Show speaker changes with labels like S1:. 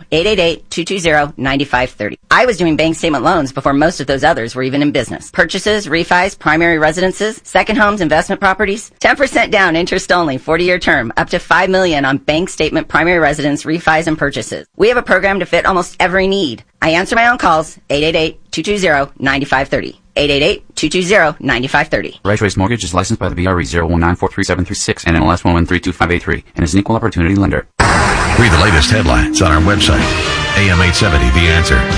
S1: 888-220-9530. I was doing bank statement loans before most of those others were even in business. Purchases, refis, primary residences, second homes, investment properties. 10% down, interest only, 40-year term, up to $5 million on bank statement, primary residence, refis, and purchases. We have a program to fit almost every need. I answer my own calls, 888-220-9530. 888-220-9530.
S2: Right Choice Mortgage is licensed by the BRE 019437336 and NLS 1132583 and is an equal opportunity lender.
S3: Read the latest headlines on our website, AM870 The Answer.